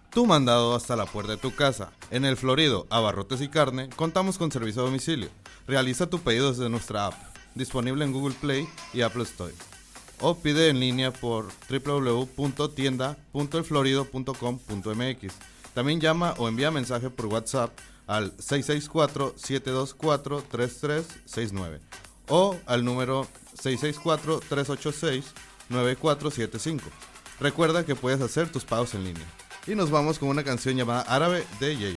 Tu mandado hasta la puerta de tu casa. En El Florido, Abarrotes y Carne, contamos con servicio a domicilio. Realiza tu pedido desde nuestra app, disponible en Google Play y Apple Store. O pide en línea por www.tienda.elflorido.com.mx. También llama o envía mensaje por WhatsApp al 664-724-3369 o al número 664-386-9475. Recuerda que puedes hacer tus pagos en línea. Y nos vamos con una canción llamada Árabe de Yeyo.